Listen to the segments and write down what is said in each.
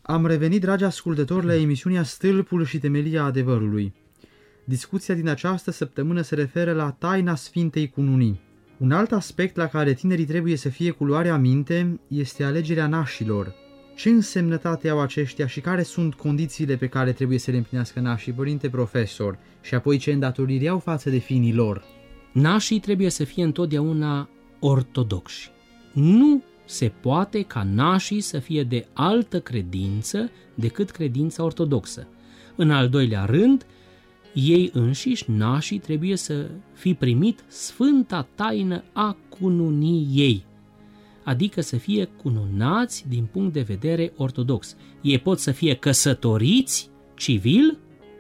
Am revenit, dragi ascultători, la emisiunea Stâlpul și temelia adevărului. Discuția din această săptămână se referă la taina Sfintei Cununii. Un alt aspect la care tinerii trebuie să fie cu luarea minte este alegerea nașilor. Ce însemnătate au aceștia și care sunt condițiile pe care trebuie să le împlinească nașii, părinte profesor, și apoi ce îndatoriri au față de fiii lor? Nașii trebuie să fie întotdeauna ortodoxi. Nu se poate ca nașii să fie de altă credință decât credința ortodoxă. În al doilea rând, ei înșiși, nașii, trebuie să fi primit sfânta taină a cununiei, adică să fie cununați din punct de vedere ortodox. Ei pot să fie căsătoriți civil,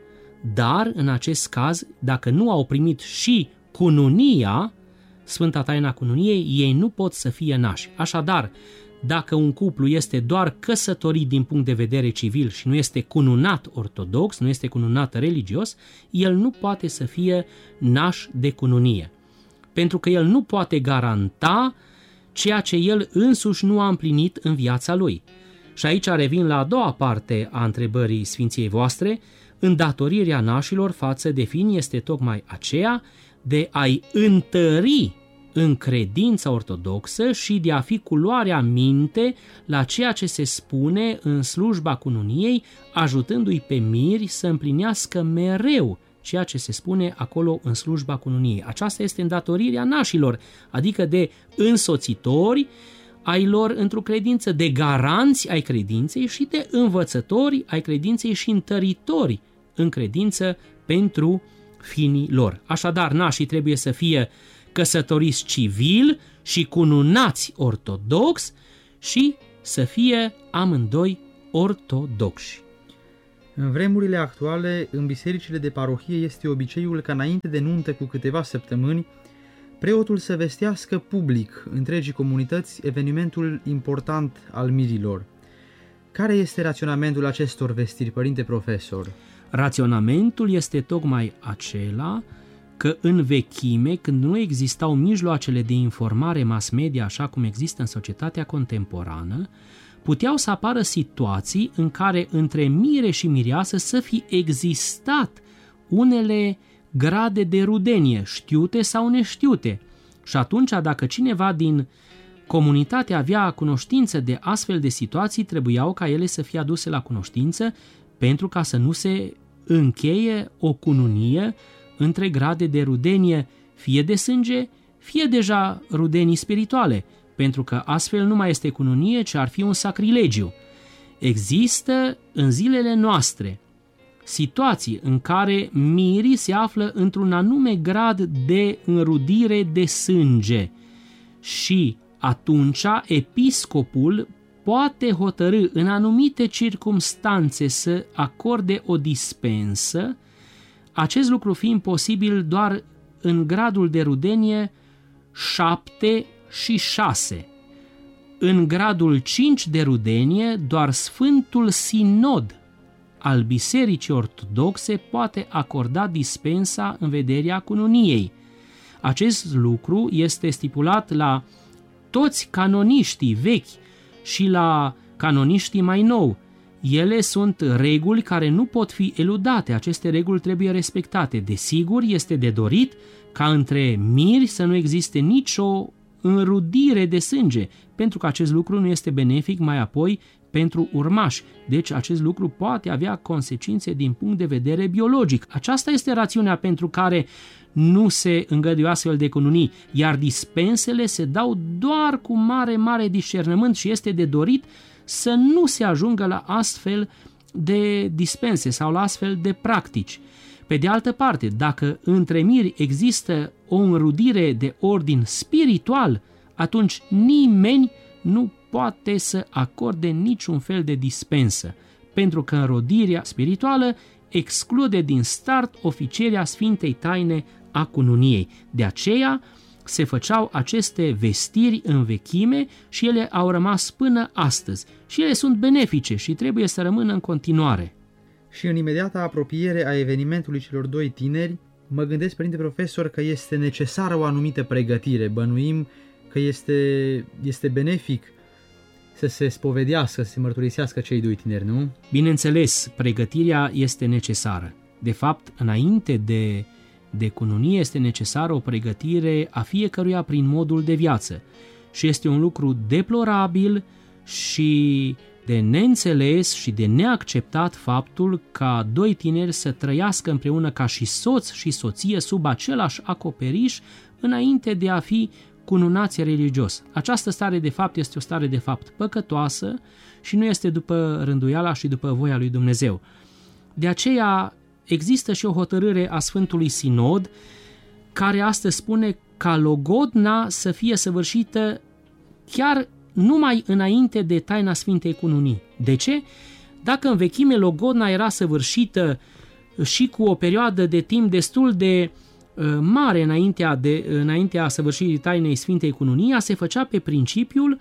dar în acest caz, dacă nu au primit și cununia, sfânta taina cununiei, ei nu pot să fie nași. Așadar, dacă un cuplu este doar căsătorit din punct de vedere civil și nu este cununat ortodox, nu este cununat religios, el nu poate să fie naș de cununie, pentru că el nu poate garanta ceea ce el însuși nu a împlinit în viața lui. Și aici revin la a doua parte a întrebării Sfinției voastre. Îndatorirea nașilor față de fini este tocmai aceea de a-i întări în credința ortodoxă și de a fi cu luarea minte la ceea ce se spune în slujba cununiei, ajutându-i pe miri să împlinească mereu ceea ce se spune acolo în slujba cununiei. Aceasta este îndatorirea nașilor, adică de însoțitori ai lor într-o credință, de garanți ai credinței și de învățători ai credinței și întăritori în credință pentru fiii lor. Așadar, nașii trebuie să fie căsătoriți civil și cununați ortodox și să fie amândoi ortodoxi. În vremurile actuale, în bisericile de parohie este obiceiul ca înainte de nuntă cu câteva săptămâni, preotul să vestească public întregii comunități evenimentul important al mirilor. Care este raționamentul acestor vestiri, părinte profesor? Raționamentul este tocmai acela că în vechime, când nu existau mijloacele de informare mass media așa cum există în societatea contemporană, puteau să apară situații în care între mire și mireasă să fi existat unele grade de rudenie, știute sau neștiute. Și atunci, dacă cineva din comunitate avea cunoștință de astfel de situații, trebuiau ca ele să fie aduse la cunoștință pentru ca să nu se încheie o cununie între grade de rudenie, fie de sânge, fie deja rudenii spirituale, pentru că astfel nu mai este cununie, ci ar fi un sacrilegiu. Există în zilele noastre situații în care mirii se află într-un anume grad de înrudire de sânge și atunci episcopul poate hotărî în anumite circumstanțe să acorde o dispensă, acest lucru fiind posibil doar în gradul de rudenie 7 și 6. În gradul 5 de rudenie, doar Sfântul Sinod al Bisericii Ortodoxe poate acorda dispensa în vederea cununiei. Acest lucru este stipulat la toți canoniștii vechi și la canoniștii mai nou. Ele sunt reguli care nu pot fi eludate, aceste reguli trebuie respectate. Desigur, este de dorit ca între miri să nu existe nicio înrudire de sânge, pentru că acest lucru nu este benefic mai apoi pentru urmași. Deci acest lucru poate avea consecințe din punct de vedere biologic. Aceasta este rațiunea pentru care nu se îngăduie astfel de cununii, iar dispensele se dau doar cu mare discernământ și este de dorit să nu se ajungă la astfel de dispense sau la astfel de practici. Pe de altă parte, dacă între miri există o înrudire de ordin spiritual, atunci nimeni nu poate să acorde niciun fel de dispensă, pentru că înrodirea spirituală exclude din start oficierea Sfintei Taine a cununiei. De aceea se făceau aceste vestiri în vechime și ele au rămas până astăzi. Și ele sunt benefice și trebuie să rămână în continuare. Și în imediata apropiere a evenimentului celor doi tineri, mă gândesc, părinte profesor, că este necesară o anumită pregătire. Bănuim că este benefic să se spovedească, să se mărturisească cei doi tineri, nu? Bineînțeles, pregătirea este necesară. De fapt, înainte de cununie este necesară o pregătire a fiecăruia prin modul de viață. Și este un lucru deplorabil și de neînțeles și de neacceptat faptul ca doi tineri să trăiască împreună ca și soț și soție sub același acoperiș înainte de a fi cununați religios. Această stare de fapt este o stare de fapt păcătoasă și nu este după rânduiala și după voia lui Dumnezeu. De aceea există și o hotărâre a Sfântului Sinod care astăzi spune ca logodna să fie săvârșită chiar numai înainte de taina Sfintei Cununii. De ce? Dacă în vechime logodna era săvârșită și cu o perioadă de timp destul de mare înaintea săvârșirii tainei Sfintei Cununii, se făcea pe principiul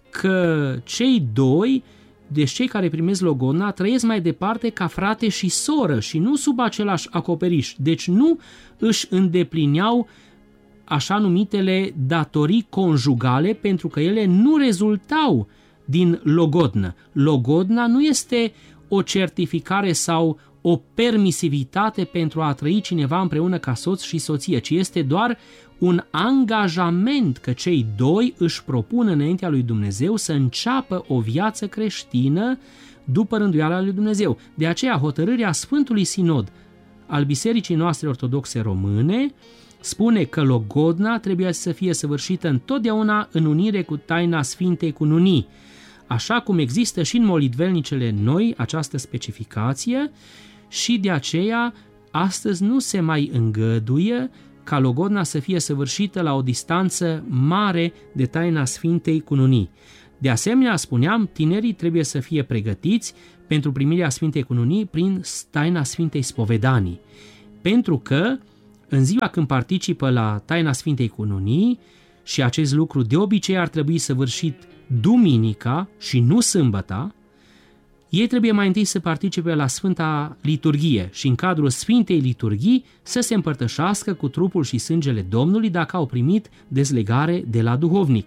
că cei doi, deci cei care primesc logodna, trăiesc mai departe ca frate și soră și nu sub același acoperiș. Deci nu își îndeplineau așa numitele datorii conjugale pentru că ele nu rezultau din logodnă. Logodna nu este o certificare sau o permisivitate pentru a trăi cineva împreună ca soț și soție, ci este doar un angajament că cei doi își propun înaintea lui Dumnezeu să înceapă o viață creștină după rânduiala lui Dumnezeu. De aceea hotărârea Sfântului Sinod al Bisericii noastre ortodoxe române spune că logodna trebuie să fie săvârșită întotdeauna în unire cu taina Sfintei Cununii, așa cum există și în molitvelnicele noi această specificație și de aceea astăzi nu se mai îngăduie ca logodna să fie săvârșită la o distanță mare de taina Sfintei Cununii. De asemenea, spuneam, tinerii trebuie să fie pregătiți pentru primirea Sfintei Cununii prin taina Sfintei Spovedanii, pentru că în ziua când participă la taina Sfintei Cununii, și acest lucru de obicei ar trebui săvârșit duminica și nu sâmbăta, ei trebuie mai întâi să participe la Sfânta Liturghie și în cadrul Sfintei Liturghii să se împărtășească cu trupul și sângele Domnului dacă au primit dezlegare de la duhovnic.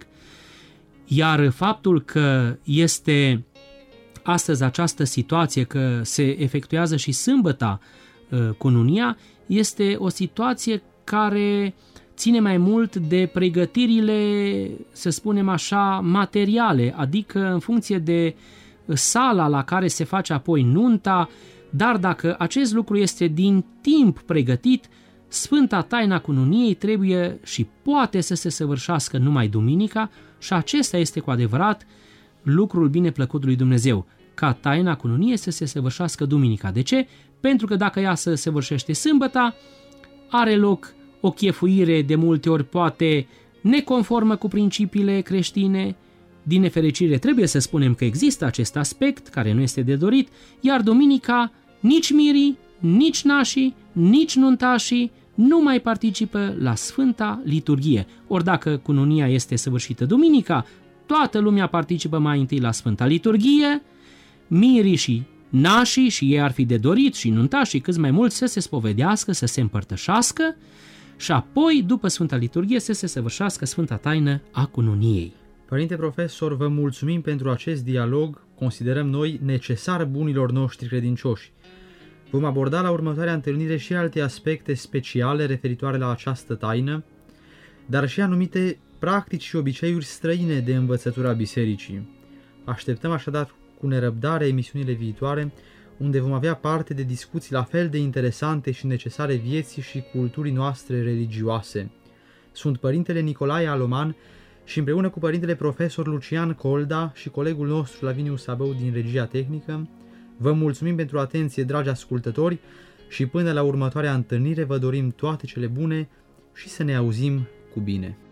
Iar faptul că este astăzi această situație că se efectuează și sâmbăta cununia este o situație care ține mai mult de pregătirile, să spunem așa, materiale, adică în funcție de sala la care se face apoi nunta, dar dacă acest lucru este din timp pregătit, Sfânta Taina Cununiei trebuie și poate să se săvârșească numai duminica și acesta este cu adevărat lucrul bineplăcut lui Dumnezeu, ca Taina Cununiei să se săvârșească duminica. De ce? Pentru că dacă ea se săvârșește sâmbăta, are loc o chefuire de multe ori poate neconformă cu principiile creștine. Din nefericire trebuie să spunem că există acest aspect care nu este de dorit, iar duminica nici mirii, nici nașii, nici nuntașii nu mai participă la Sfânta Liturghie. Ori dacă cununia este săvârșită duminica, toată lumea participă mai întâi la Sfânta Liturghie, mirii și nașii, și ei ar fi de dorit, și nuntașii câți mai mulți să se spovedească, să se împărtășească și apoi, după Sfânta Liturghie, să se săvârșească Sfânta Taină a Cununiei. Părinte profesor, vă mulțumim pentru acest dialog, considerăm noi necesar bunilor noștri credincioși. Vom aborda la următoarea întâlnire și alte aspecte speciale referitoare la această taină, dar și anumite practici și obiceiuri străine de învățătura bisericii. Așteptăm așadar cu nerăbdare emisiunile viitoare, unde vom avea parte de discuții la fel de interesante și necesare vieții și culturii noastre religioase. Sunt Părintele Nicolae Aloman și împreună cu Părintele Profesor Lucian Colda și colegul nostru Laviniu Sabău din Regia Tehnică, vă mulțumim pentru atenție, dragi ascultători, și până la următoarea întâlnire vă dorim toate cele bune și să ne auzim cu bine.